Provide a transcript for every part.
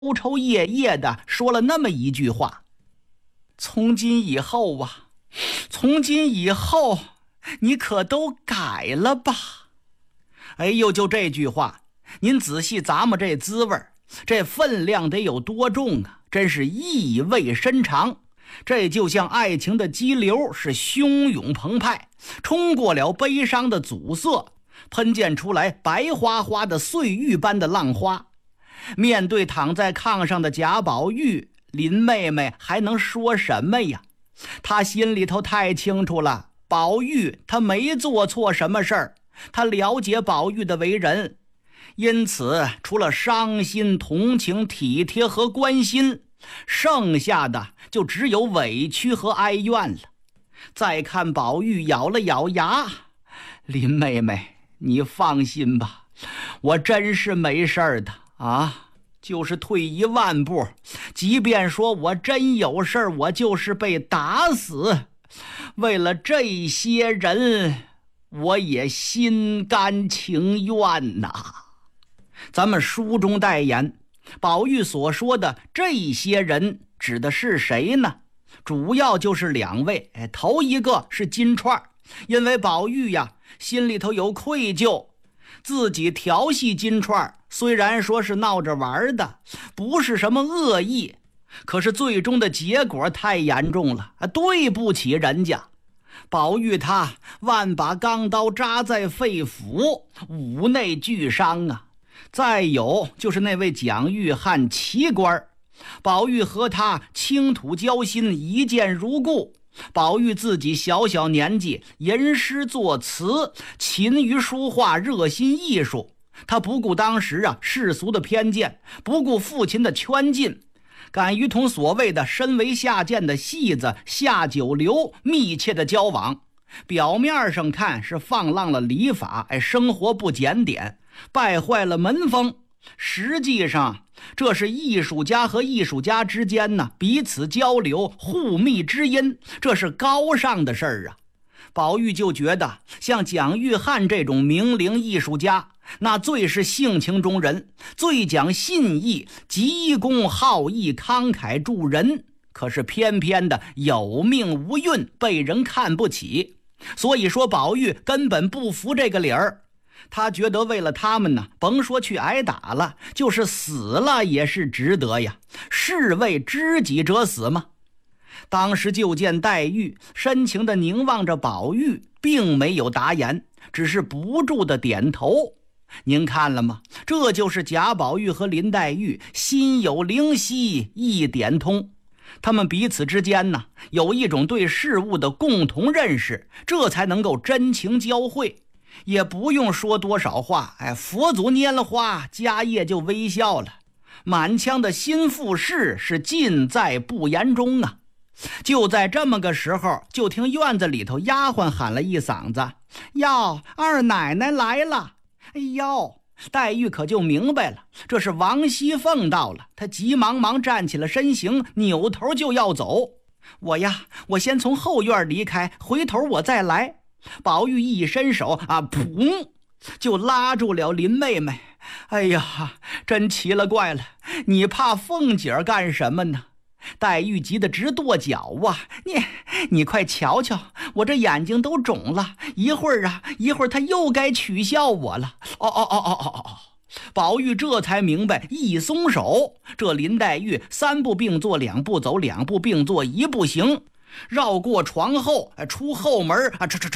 抽夜夜的说了那么一句话：从今以后啊，从今以后你可都改了吧。哎呦，就这句话，您仔细咂摸这滋味，这分量得有多重啊，真是意味深长。这就像爱情的激流，是汹涌澎湃，冲过了悲伤的阻塞，喷溅出来白花花的碎玉般的浪花。面对躺在炕上的贾宝玉，林妹妹还能说什么呀？她心里头太清楚了，宝玉他没做错什么事儿，他了解宝玉的为人，因此除了伤心、同情、体贴和关心，剩下的就只有委屈和哀怨了。再看宝玉咬了咬牙：林妹妹，你放心吧，我真是没事儿的啊。就是退一万步，即便说我真有事儿，我就是被打死，为了这些人，我也心甘情愿呐。咱们书中代言，宝玉所说的这些人指的是谁呢？主要就是两位。头一个是金钏，因为宝玉呀心里头有愧疚，自己调戏金钏，虽然说是闹着玩的，不是什么恶意，可是最终的结果太严重了，对不起人家。宝玉他万把钢刀扎在肺腑，五内俱伤啊。再有就是那位蒋玉菡奇官，宝玉和他倾吐交心，一见如故。宝玉自己小小年纪，吟诗作词，勤于书画，热心艺术。他不顾当时世俗的偏见，不顾父亲的圈禁，敢于同所谓的身为下贱的戏子下九流密切的交往。表面上看是放浪了礼法，生活不检点，败坏了门风，实际上这是艺术家和艺术家之间彼此交流，互密知音，这是高尚的事儿啊。宝玉就觉得像蒋玉菡这种名伶艺术家，那最是性情中人，最讲信义，急公好义，慷慨助人，可是偏偏的有命无运，被人看不起。所以说宝玉根本不服这个理儿，他觉得为了他们甭说去挨打了，就是死了也是值得呀，士为知己者死嘛。当时就见黛玉深情地凝望着宝玉，并没有答言，只是不住地点头。您看了吗？这就是贾宝玉和林黛玉心有灵犀一点通，他们彼此之间有一种对事物的共同认识，这才能够真情交汇。也不用说多少话，佛祖拈了花，家业就微笑了。满腔的心腹事是尽在不言中啊。就在这么个时候，就听院子里头丫鬟喊了一嗓子：哟，二奶奶来了。哎呦，黛玉可就明白了，这是王熙凤到了。她急忙忙站起了身形，扭头就要走。我先从后院离开，回头我再来。宝玉一伸手砰，就拉住了林妹妹。哎呀，真奇了怪了，你怕凤姐干什么呢？黛玉急得直跺脚啊！你快瞧瞧，我这眼睛都肿了，一会儿他又该取笑我了。宝玉这才明白，一松手，这林黛玉三步并作两步走，两步并作一步行，绕过床后，出后门，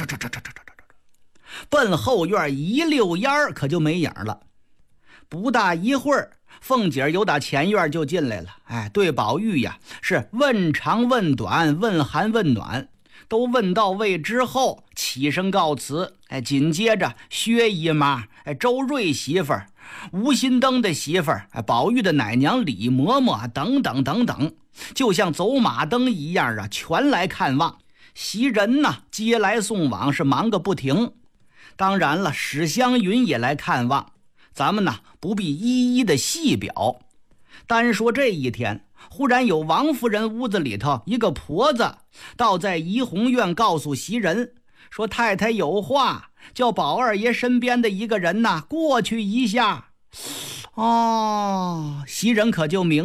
奔后院一溜烟儿，可就没影了。不大一会儿，凤姐由打前院就进来了，对宝玉呀是问长问短，问寒问暖，都问到位之后，起身告辞。紧接着薛姨妈、周瑞媳妇儿、吴心登的媳妇儿、宝玉的奶娘李嬷嬷等等等等，就像走马灯一样全来看望。袭人接来送往，是忙个不停。当然了，史湘云也来看望，咱们不必一一的细表。单说这一天，忽然有王夫人屋子里头一个婆子倒在怡红院告诉袭人，说太太有话，叫宝二爷身边的一个人过去一下。 哦，袭人可就明